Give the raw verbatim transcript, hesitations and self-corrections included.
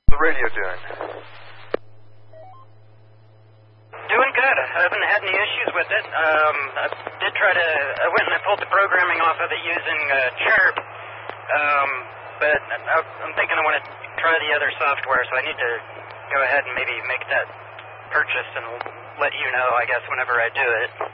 the radio doing? Doing good. I haven't had any issues with it. Um, I did try to, I went and I pulled the programming off of it using uh, Chirp, um, but I, I'm thinking I want to try the other software, so I need to go ahead and maybe make that purchase and let you know, I guess, whenever I do it.